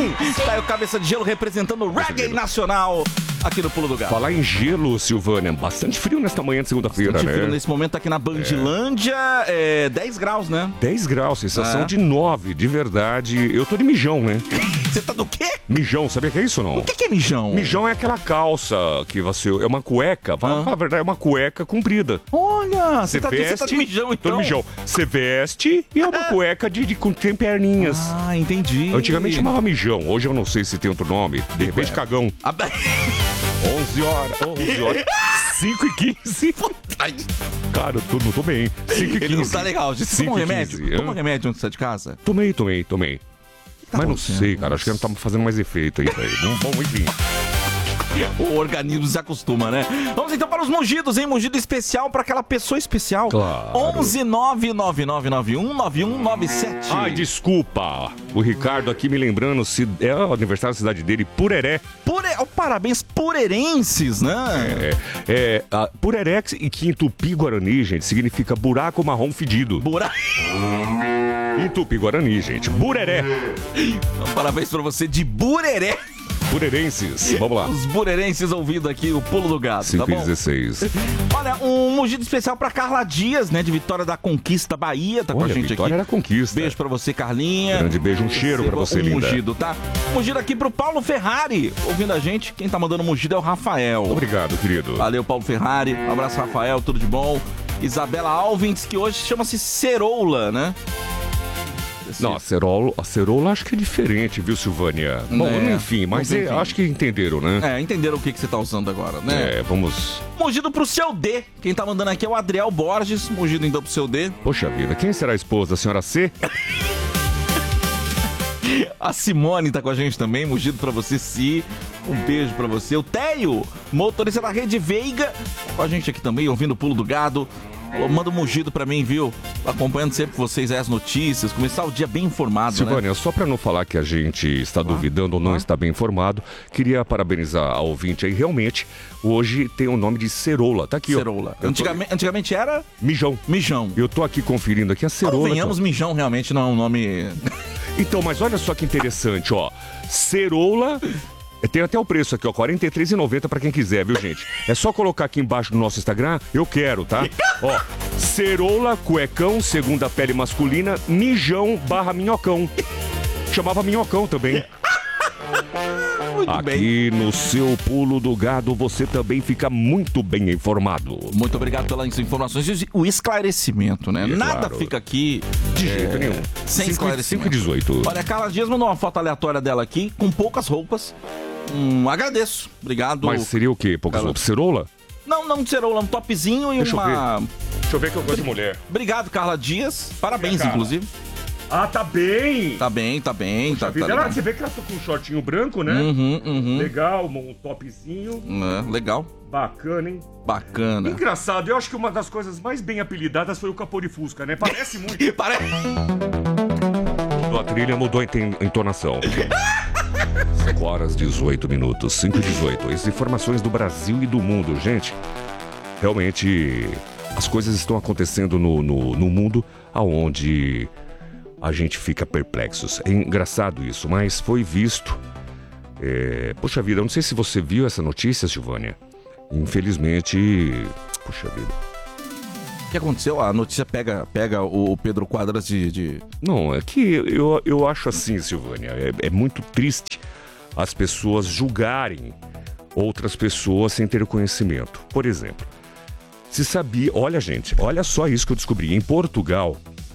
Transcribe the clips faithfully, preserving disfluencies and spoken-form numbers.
Sim, tá aí o Cabeça de Gelo representando o reggae nacional aqui no Pulo do Gato. Falar em gelo, Silvânia, bastante frio nesta manhã de segunda-feira, né? Frio nesse momento aqui na Bandilândia, é. é dez graus, né? dez graus, sensação É. de nove, de verdade. Eu tô de mijão, né? Você tá do quê? Mijão, sabia que é isso ou não? O que, que é mijão? Mijão é aquela calça que você... É uma cueca, fala, Ah. fala a verdade, é uma cueca comprida. Olha, Você você tá, veste... você tá de mijão, Tô então. de mijão. Você veste e é uma cueca de, de, com tem perninhas. Ah, entendi. Antigamente chamava mijão, hoje eu não sei se tem outro nome. De repente, cagão. Ah, ba- onze horas, onze horas, cinco e quinze. Ai, Cara, eu tô, não tô bem. cinco e quinze. ele não tá legal. Você cinco toma um e remédio? quinze, Toma um hã? remédio antes de sair de casa? Tomei, tomei, tomei. Tá Mas não acontecendo? sei, cara. Acho que não tá fazendo mais efeito aí, velho. Vamos, vamos, enfim. O organismo se acostuma, né? Vamos então para os mugidos, hein? Mugido especial para aquela pessoa especial. Claro. onze nove nove nove nove um nove um nove sete. Ai, desculpa. O Ricardo aqui me lembrando, se é o aniversário da cidade dele, Pureré. Pure... oh, parabéns, purerenses, né? É, é a Pureré, que em tupi-guarani, gente, significa buraco marrom fedido. Bura... Em tupi-guarani, gente, Bureré. Então, parabéns para você de Bureré. Purerenses, vamos lá. Os burerenses ouvindo aqui o Pulo do Gato, tá cinco e bom? dezesseis. Olha, um mugido especial pra Carla Dias, né? De Vitória da Conquista, Bahia, tá com a Olha, gente Vitória aqui. da Conquista. Beijo pra você, Carlinha. Grande beijo, um cheiro pra você, um linda. mugido, tá? Mugido aqui pro Paulo Ferrari, ouvindo a gente. Quem tá mandando mugido é o Rafael. Obrigado, querido. Valeu, Paulo Ferrari. Um abraço, Rafael, tudo de bom. Isabela Alvins, que hoje chama-se Ceroula, né? Esse- Não, a cerola, a cerola acho que é diferente, viu, Silvânia? Bom, É, enfim, mas mas é, enfim. acho que entenderam, né? É, entenderam o que, que você tá usando agora, né? É, vamos... Mugido pro seu D. Quem tá mandando aqui é o Adriel Borges. Mugido então pro seu D. Poxa vida, quem será a esposa da senhora C? A Simone tá com a gente também, mugido pra você, Si. Um beijo pra você. O Teio, motorista da Rede Veiga, tá com a gente aqui também, ouvindo o Pulo do Gado. Falou, manda um mugido pra mim, viu? Acompanhando sempre vocês aí as notícias, começar o dia bem informado, né? Silvânia, só para não falar que a gente está duvidando ou não está bem informado, queria parabenizar a ouvinte aí. Realmente, hoje tem o nome de cerola. Tá aqui, Ceroula. ó. Eu tô- Antigamente, antigamente era Mijão. mijão. Eu tô aqui conferindo aqui a cerola. Convenhamos, mijão realmente não é um nome... Então, mas olha só que interessante, ó. Cerola... Tem até o preço aqui, ó, quarenta e três reais e noventa centavos pra quem quiser, viu, gente? É só colocar aqui embaixo no nosso Instagram, eu quero, tá? Ó, cerola, cuecão, segunda pele masculina, mijão barra minhocão. Chamava minhocão também. Muito bem. Aqui no seu Pulo do Gado você também fica muito bem informado. Muito obrigado pelas informações e o esclarecimento, né? É Nada claro. fica aqui De é, jeito nenhum. sem cinco esclarecimento. e dezoito. Olha, a Carla Dias mandou uma foto aleatória dela aqui, com poucas roupas. Hum, agradeço. Obrigado. Mas seria o quê? Poucas Ela- roupas? Cerola? Não, não de cerola, um topzinho e Deixa eu uma... Deixa eu ver que eu gosto de mulher. Obrigado, Carla Dias. Parabéns, Minha cara. inclusive. Ah, tá bem! Tá bem, tá bem. Tá, tá Ela, legal. você vê que ela tá com um shortinho branco, né? Uhum, uhum. Legal, um topzinho. É, legal. Bacana, hein? Bacana. Engraçado, eu acho que uma das coisas mais bem apelidadas foi o capô de Fusca, né? Parece muito. Parece... Mudou a trilha, mudou a enten- entonação. cinco horas e dezoito minutos, cinco e dezoito. As informações do Brasil e do mundo, gente. Realmente, as coisas estão acontecendo no, no, no mundo aonde a gente fica perplexos. É engraçado isso, mas foi visto. É... Poxa vida, eu não sei se você viu essa notícia, Silvânia. Infelizmente, puxa vida. O que aconteceu? A notícia pega, pega o Pedro Quadras de... de... Não, é que eu, eu acho assim, Silvânia, é, é muito triste as pessoas julgarem outras pessoas sem ter conhecimento. Por exemplo, se sabia... Olha, gente, olha só isso que eu descobri. Em Portugal,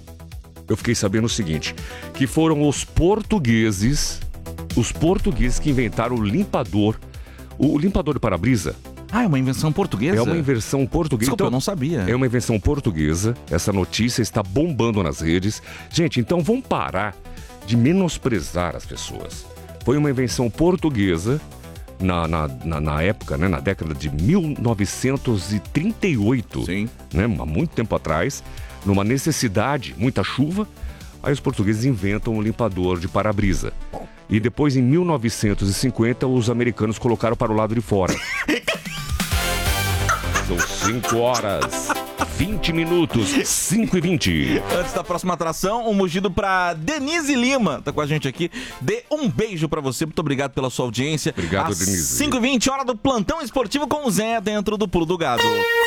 eu fiquei sabendo o seguinte, que foram os portugueses, os portugueses que inventaram o limpador, o limpador de para-brisa. Ah, é uma invenção portuguesa? É uma invenção portuguesa. Desculpa, eu não sabia. É uma invenção portuguesa. Essa notícia está bombando nas redes. Gente, então vamos parar de menosprezar as pessoas. Foi uma invenção portuguesa na, na, na, na época, né, na década de mil novecentos e trinta e oito. Sim. Né, há muito tempo atrás, numa necessidade, muita chuva, aí os portugueses inventam um limpador de para-brisa. E depois, em mil novecentos e cinquenta, os americanos colocaram para o lado de fora. São cinco horas vinte minutos, cinco e vinte. Antes da próxima atração, um mugido pra Denise Lima, tá com a gente aqui. Dê um beijo pra você, muito obrigado pela sua audiência. Obrigado, Às Denise. cinco e vinte, hora do plantão esportivo com o Zé dentro do Pulo do Gado.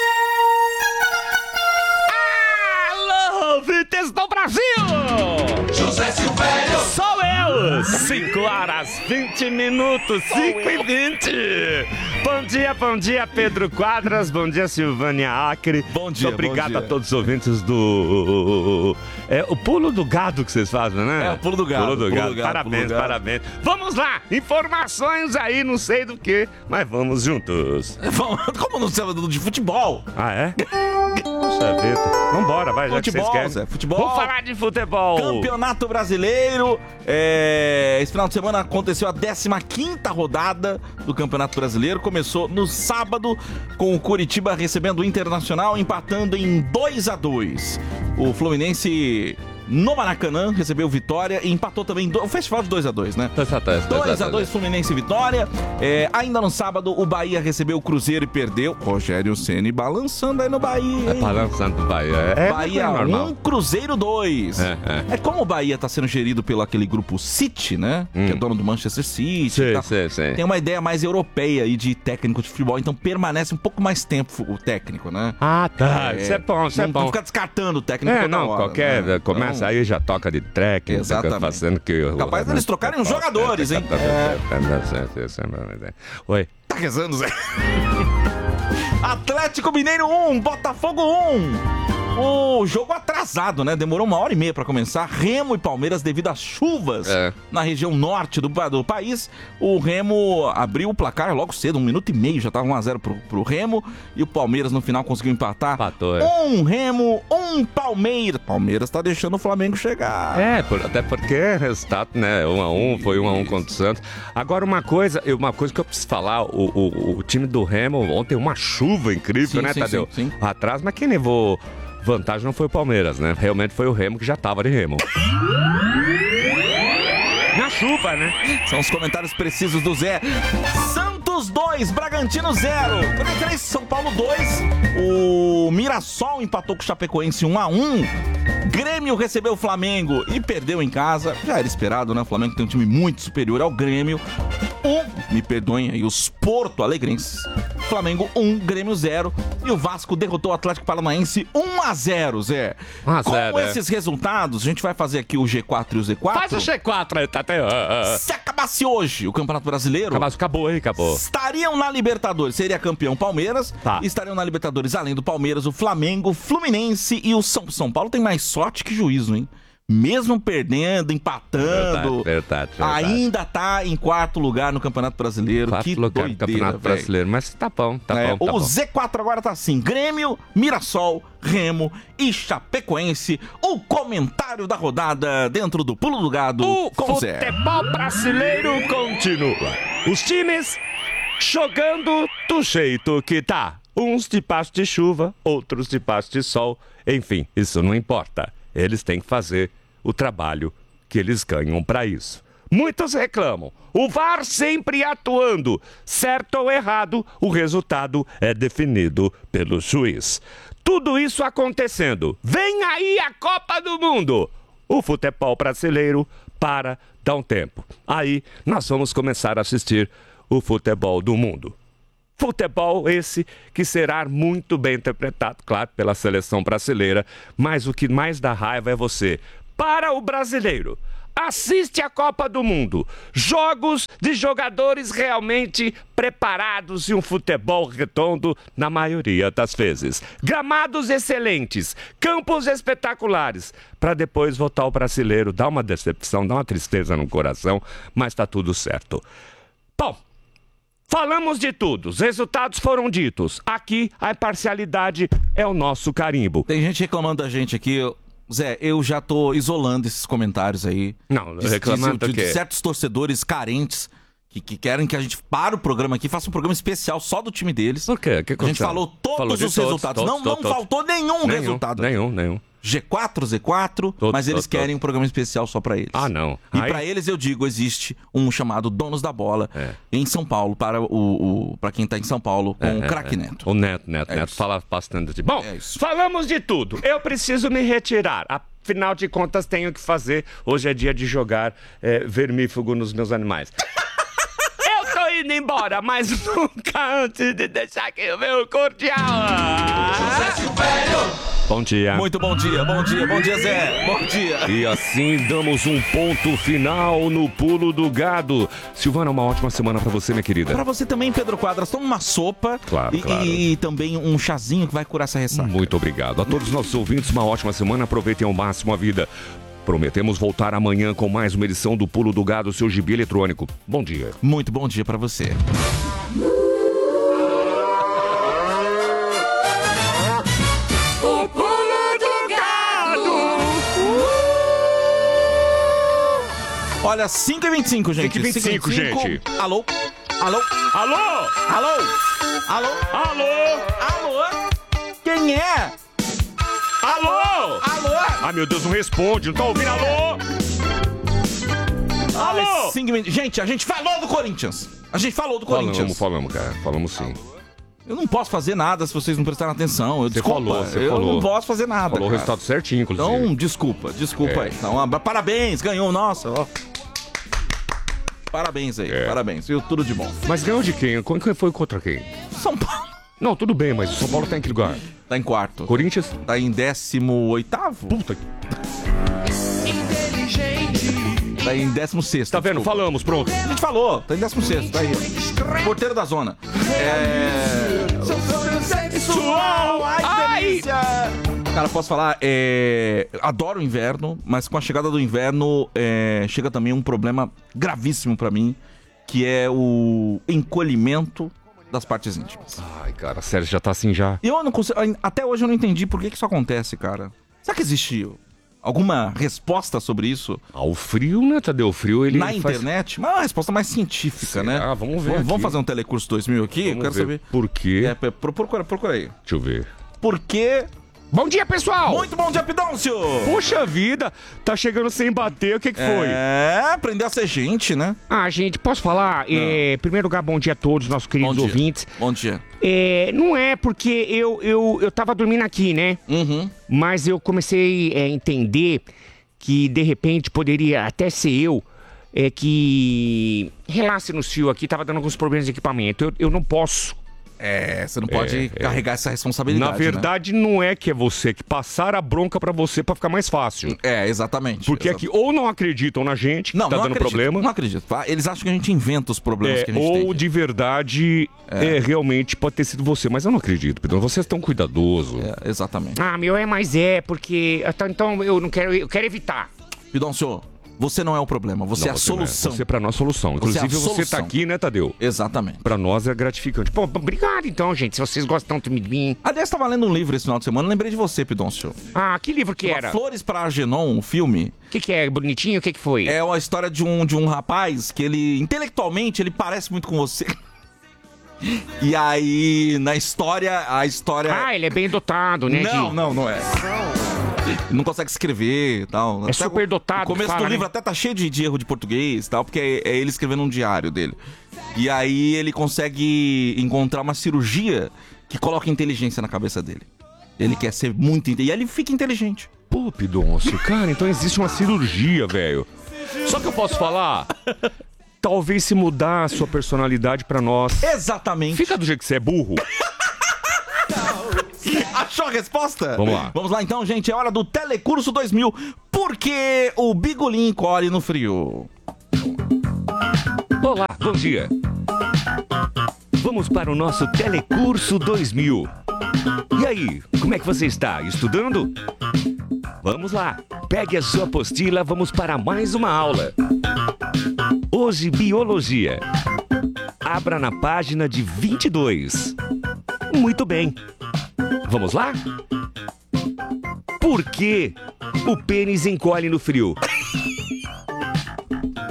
Alô, Vites do Brasil! José Silvério! Sou eu! cinco horas, vinte minutos, cinco e vinte. Bom dia, bom dia, Pedro Quadras. Bom dia, Silvânia Acre. Bom dia, Muito obrigado bom dia. a todos os ouvintes do... É o Pulo do Gado que vocês fazem, né? É, o Pulo do Gado. Pulo do Pulo Gado. do Gado, Parabéns, Pulo do Gado. parabéns. Vamos lá, informações aí, não sei do que, mas vamos juntos. Como não sabe de futebol? Ah, é? Puxa vida. Vambora, vai, já Futebol, que vocês querem. Zé, futebol. Vamos falar de futebol. Campeonato Brasileiro. É, esse final de semana aconteceu a décima quinta rodada do Campeonato Brasileiro. Começou no sábado com o Curitiba recebendo o Internacional, empatando em dois a dois. O Fluminense no Maracanã recebeu vitória e empatou também do... o festival de dois a dois, né? dois a dois Fluminense Vitória. É, ainda no sábado, o Bahia recebeu o Cruzeiro e perdeu. Rogério Ceni balançando aí no Bahia, hein? É balançando o Bahia. É, Bahia é normal. um, Cruzeiro dois. É, é. É como o Bahia tá sendo gerido pelo aquele grupo City, né? Hum. Que é dono do Manchester City. e Sei, tal. sei, sei. Tem uma ideia mais europeia aí de técnico de futebol, então permanece um pouco mais tempo o técnico, né? Ah, tá. Isso é bom, isso é não, bom. não fica descartando o técnico É, toda não, hora, qualquer... né? Começa Então, aí, já toca de técnico, Exatamente. fazendo que... o- Capaz deles trocarem os jogadores, hein? Oi. Tá rezando, Zé? Atlético Mineiro um, Botafogo um. O jogo atrasado, né? Demorou uma hora e meia pra começar. Remo e Palmeiras devido às chuvas É. na região norte do, do país. O Remo abriu o placar logo cedo, um minuto e meio, já tava um a zero pro, pro Remo. E o Palmeiras no final conseguiu empatar. Empatou, é. Um Remo, um Palmeiras. Palmeiras tá deixando o Flamengo chegar. É, por- até porque é resultado, né? Um a um, foi um a um contra o Santos. Agora, uma coisa, uma coisa que eu preciso falar, o, o, o time do Remo ontem, uma chuva incrível, Sim, né, sim, Tadeu? sim, sim. Atrás, mas quem levou vantagem não foi o Palmeiras, né? Realmente foi o Remo que já tava de Remo. Na chuva, né? São os comentários precisos do Zé. Santos dois, Bragantino zero. três, São Paulo dois. O Mirassol empatou com o Chapecoense um a um. Grêmio recebeu o Flamengo e perdeu em casa. Já era esperado, né? O Flamengo tem um time muito superior ao Grêmio. Um, me perdoem aí, os Porto Alegrenses. Flamengo um, Grêmio zero. E o Vasco derrotou o Atlético Paranaense um a zero, Zé. um a zero, Com é. esses resultados, a gente vai fazer aqui o G quatro e o Z quatro. Faz o G quatro aí, Tadeu. Se acabasse hoje o Campeonato Brasileiro, Acabou, acabou aí, acabou. estariam na Libertadores, seria campeão Palmeiras, Tá. e estariam na Libertadores, além do Palmeiras, o Flamengo, Fluminense e o São São Paulo tem mais sorte que juízo, hein? Mesmo perdendo, empatando, Verdade, verdade, verdade. ainda tá em quarto lugar no Campeonato Brasileiro. Quarto que lugar no doideira, Campeonato velho. Brasileiro. Mas tá bom, tá É, bom, tá o bom. Z quatro agora tá assim: Grêmio, Mirassol, Remo e Chapecoense. O comentário da rodada dentro do Pulo do Gado O com o Zé. futebol brasileiro continua. Os times jogando do jeito que tá. Uns debaixo de chuva, outros debaixo de sol. Enfim, isso não importa. Eles têm que fazer o trabalho que eles ganham para isso. Muitos reclamam. O V A R sempre atuando. Certo ou errado, o resultado é definido pelo juiz. Tudo isso acontecendo. Vem aí a Copa do Mundo. O futebol brasileiro para dar um tempo. Aí nós vamos começar a assistir o futebol do mundo. Futebol esse que será muito bem interpretado, claro, pela seleção brasileira, mas o que mais dá raiva é você. Para o brasileiro, assiste a Copa do Mundo. Jogos de jogadores realmente preparados e um futebol redondo na maioria das vezes. Gramados excelentes, campos espetaculares, para depois voltar o brasileiro. Dá uma decepção, dá uma tristeza no coração, mas tá tudo certo. Bom, falamos de tudo, os resultados foram ditos. Aqui, a imparcialidade é o nosso carimbo. Tem gente reclamando da gente aqui. Zé, eu já tô isolando esses comentários aí. Não, de, reclamando de, do de, quê? de certos torcedores carentes que, que querem que a gente pare o programa aqui, faça um programa especial só do time deles. Por quê? O que A gente aconteceu? falou todos Falou de os todos, resultados. todos, não todos, não todos. faltou nenhum, Nenhum, resultado. Nenhum, nenhum. G quatro, Z quatro, Tô, mas tô, eles tô. querem um programa especial só pra eles. Ah, não. E Aí- pra eles, eu digo, existe um chamado Donos da Bola É. em São Paulo, para o, o para quem tá em São Paulo, com É, o é, Craque é. Neto. O Neto, Neto, É Neto isso. fala bastante de... Bom, É isso. falamos de tudo. Eu preciso me retirar. Afinal de contas, tenho que fazer. Hoje é dia de jogar é, vermífugo nos meus animais. Eu tô indo embora, mas nunca antes de deixar aqui o meu cordial. Bom dia. Muito bom dia, bom dia, bom dia, Zé. Bom dia. E assim damos um ponto final no Pulo do Gado. Silvana, uma ótima semana pra você, minha querida. Pra você também, Pedro Quadras, toma uma sopa Claro, e, claro. e- e também um chazinho que vai curar essa ressaca. Muito obrigado. A todos os nossos ouvintes, uma ótima semana. Aproveitem ao máximo a vida. Prometemos voltar amanhã com mais uma edição do Pulo do Gado, seu gibi eletrônico. Bom dia. Muito bom dia pra você. O pulo do gado. Olha, cinco e vinte e cinco, gente. cinco e vinte e cinco, gente. Alô? Alô? Alô? Alô? Alô? Alô? Alô? Quem é? Alô? Alô? Ah, meu Deus, não responde. Não tá ouvindo? Alô? Alô? Olha, cinco e vinte... Gente, a gente falou do Corinthians. A gente falou do Falamos, Corinthians. falamos, cara. Falamos sim. Eu não posso fazer nada se vocês não prestarem atenção. Eu, Você desculpa, falou, você eu falou. não posso fazer nada. Falou o cara. resultado certinho, inclusive. Então, desculpa, desculpa É. aí. Então, ah, parabéns, ganhou, nossa, ó. Parabéns aí, É. parabéns. Viu? Tudo de bom. Mas ganhou de quem? Quem que foi contra quem? São Paulo Não, tudo bem, mas o São Paulo tá em que lugar? tá em quarto. Corinthians? Tá em décimo oitavo? Puta que... Tá em décimo sexto. Tá vendo? desculpa. Falamos, pronto. A gente falou, tá em décimo sexto, tá aí. Porteiro da zona. É... Sexual, ai, Ai! delícia! Cara, posso falar, é... adoro o inverno, mas com a chegada do inverno é... chega também um problema gravíssimo pra mim, que é o encolhimento das partes íntimas. Ai, cara, sério, já tá assim já. E eu não consigo, até hoje eu não entendi por que que isso acontece, cara. Será que existe alguma resposta sobre isso Ah, o frio, né, Tadeu? O frio, ele na faz... internet? Mas é uma resposta mais científica, né? Ah, vamos ver Vamos, aqui. vamos fazer um Telecurso dois mil aqui? Vamos eu quero ver saber. por quê. É, pro- procura, procura aí. Deixa eu ver. Por que... Bom dia, pessoal! Muito bom dia, Pidôncio! Puxa vida, tá chegando sem bater, o que que foi? É, aprender a ser gente, né? Ah, gente, posso falar? É, em primeiro lugar, bom dia a todos, nossos queridos Bom dia. ouvintes. Bom dia. É, não é porque eu, eu, eu tava dormindo aqui, né? Uhum. Mas eu comecei a entender que, de repente, poderia até ser eu é, que relasse no fio aqui, tava dando alguns problemas de equipamento. Eu, eu não posso. É, você não pode É, carregar essa responsabilidade, Na verdade, não é que é você que passar a bronca pra você pra ficar mais fácil. né? É, exatamente. Porque é Exato. que ou não acreditam na gente, que Não, tá não dando acredito, problema. Não acredito. tá? Eles acham que a gente inventa os problemas É, que a gente ou tem. de verdade, é. realmente pode ter sido você. Mas eu não acredito, Pedro. Você é tão cuidadoso. É, exatamente. Ah, meu, é, mas é, porque. Então, então eu não quero. Eu quero evitar. Pidôncio, você não é o problema, você Não, é a você não solução. Você é pra nós solução. Você é a Inclusive, você, solução. tá aqui, né, Tadeu? Exatamente. Pra nós é gratificante. Pô, obrigado então, gente. Se vocês gostam tanto de mim. Aliás, tava lendo um livro esse final de semana, lembrei de você, Pidôncio. Ah, que livro que era? Flores para Agenon, um filme. O que, que é? Bonitinho? O que, que foi? É uma história de um, de um rapaz que ele, intelectualmente, ele parece muito com você. E aí, na história, a história... Ah, ele é bem dotado, né? Não, de... não, não é. Ele não consegue escrever e tal. É super dotado, O começo fala, do livro né? até tá cheio de, de erro de português e tal, porque é, é ele escrevendo um diário dele. E aí ele consegue encontrar uma cirurgia que coloca inteligência na cabeça dele. Ele quer ser muito... inte- E aí ele fica inteligente. Pô, Pidoncio, cara, então existe uma cirurgia, velho. Só que eu posso falar... Talvez se mudar a sua personalidade pra nós. Exatamente. Fica do jeito que você é burro. Achou a resposta? Vamos lá. Vamos lá então, gente. É hora do Telecurso dois mil. Porque o bigolim encolhe no frio. Olá, bom dia. Vamos para o nosso Telecurso dois mil. E aí, como é que você está? Estudando? Vamos lá, pegue a sua apostila, vamos para mais uma aula. Hoje, Biologia. Abra na página de vinte e dois. Muito bem. Vamos lá? Por que o pênis encolhe no frio?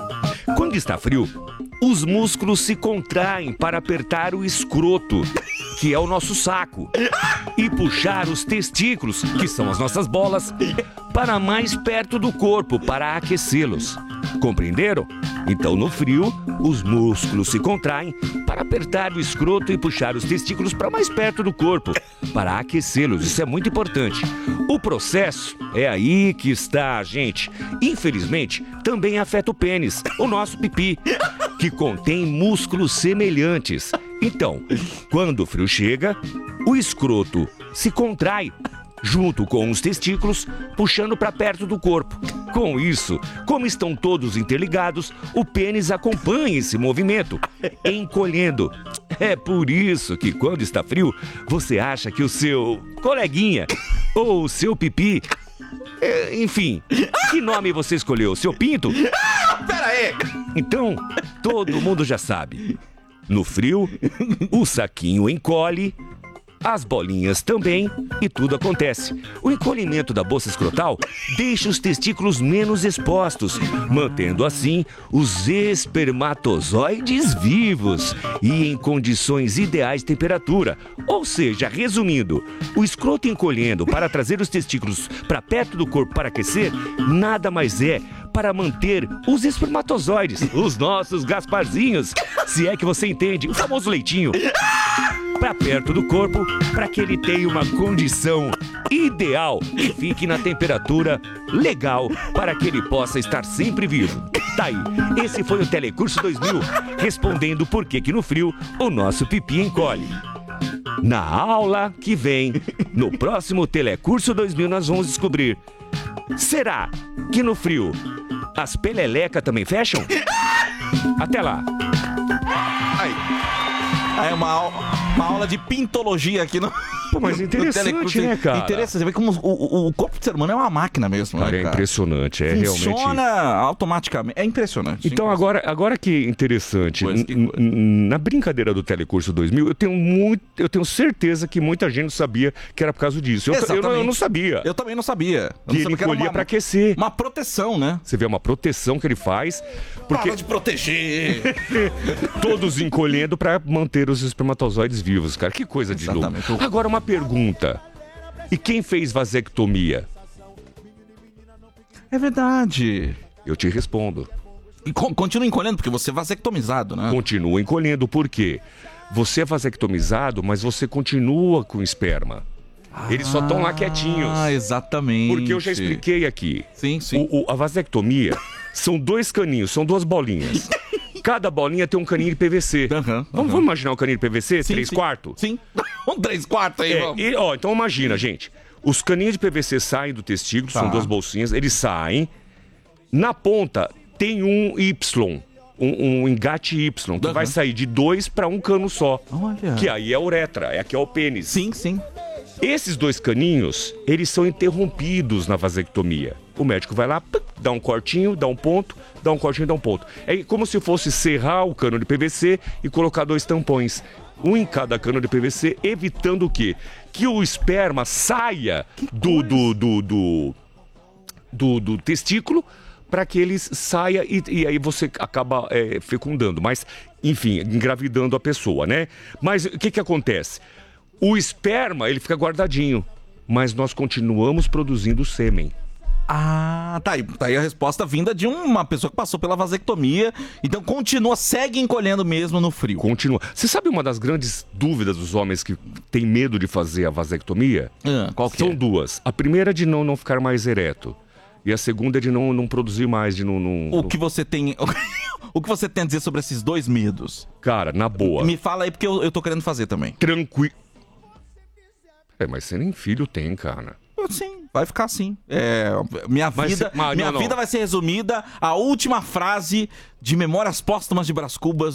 Quando está frio, os músculos se contraem para apertar o escroto. que é o nosso saco, e puxar os testículos, que são as nossas bolas, para mais perto do corpo, para aquecê-los. Compreenderam? Então, no frio, os músculos se contraem para apertar o escroto e puxar os testículos para mais perto do corpo, para aquecê-los. Isso é muito importante. O processo é aí que está, gente. Infelizmente, também afeta o pênis, o nosso pipi, que contém músculos semelhantes. Então, quando o frio chega, o escroto se contrai junto com os testículos, puxando para perto do corpo. Com isso, como estão todos interligados, o pênis acompanha esse movimento, encolhendo. É por isso que quando está frio, você acha que o seu coleguinha ou o seu pipi, é, enfim, que nome você escolheu? Seu pinto? Pera aí! Então, todo mundo já sabe. No frio, o saquinho encolhe, as bolinhas também, e tudo acontece. O encolhimento da bolsa escrotal deixa os testículos menos expostos, mantendo assim os espermatozoides vivos e em condições ideais de temperatura. Ou seja, resumindo, o escroto encolhendo para trazer os testículos para perto do corpo para aquecer, nada mais é para manter os espermatozoides, os nossos Gasparzinhos, se é que você entende, o famoso leitinho, para perto do corpo, para que ele tenha uma condição ideal e fique na temperatura legal para que ele possa estar sempre vivo. Tá aí, esse foi o Telecurso dois mil, respondendo por que que no frio o nosso pipi encolhe. Na aula que vem, no próximo Telecurso dois mil, nós vamos descobrir: será que no frio as pelelecas também fecham? Até lá. Aí. Aí é uma, au- uma aula de pintologia aqui no... Pô, mas interessante, no Telecurso. né, cara? Interessante, você vê como o, o, o corpo do ser humano é uma máquina mesmo, Cara, né, é cara? impressionante, é Funciona realmente... automaticamente, é impressionante. Então, agora, agora que interessante, Coisa que n- coisa. n- na brincadeira do Telecurso dois mil, eu tenho, muito, eu tenho certeza que muita gente não sabia que era por causa disso. Eu, eu, não, eu não sabia. Eu também não sabia. Eu Que não ele sabia que era encolhia uma, pra aquecer. uma proteção, né? Você vê uma proteção que ele faz, porque Para de proteger. todos encolhendo pra manter os espermatozoides vivos, cara. Que coisa de louco. Exatamente. Agora, uma pergunta. E quem fez vasectomia? É verdade. Eu te respondo. E con- continua encolhendo, porque você é vasectomizado, né? Continua encolhendo, por quê? Você é vasectomizado, mas você continua com esperma. Eles só estão lá quietinhos. Ah, exatamente. Porque eu já expliquei aqui. Sim, sim. O, o- a vasectomia são dois caninhos, são duas bolinhas. Cada bolinha tem um caninho de P V C. Aham, Vamos, aham. vamos imaginar um caninho de P V C? Sim, Três sim. quartos? Sim. Um três quartos aí, É, vamos. e, ó, então imagina, gente. Os caninhos de P V C saem do testículo, Tá. são duas bolsinhas, eles saem. Na ponta tem um Y, um, um engate Y, que Aham. vai sair de dois para um cano só. Olha. Que aí é a uretra, é aqui é o pênis. Sim, sim. Esses dois caninhos, eles são interrompidos na vasectomia. O médico vai lá, pum, dá um cortinho, dá um ponto, dá um cortinho, dá um ponto. É como se fosse serrar o cano de P V C e colocar dois tampões. Um em cada cano de P V C, evitando o quê? Que o esperma saia do, do, do, do, do, do testículo para que ele saia e, e aí você acaba é, fecundando. Mas, enfim, engravidando a pessoa, né? Mas o que que acontece? O esperma, ele fica guardadinho, mas nós continuamos produzindo sêmen. Ah, tá aí, tá aí a resposta vinda de uma pessoa que passou pela vasectomia. Então continua, segue encolhendo mesmo no frio. Continua. Você sabe uma das grandes dúvidas dos homens que têm medo de fazer a vasectomia? Ah, qual que São é? duas. A primeira é de não, não ficar mais ereto. E a segunda é de não, não produzir mais, de não... não O que você tem... o que você tem a dizer sobre esses dois medos? Cara, na boa. Me fala aí, porque eu, eu tô querendo fazer também. Tranquilo. É, mas você nem filho tem, cara. Sim, vai ficar assim. É, minha Mas vida, se- mas minha não, não. vida vai ser resumida à última frase de Memórias Póstumas de Brás Cubas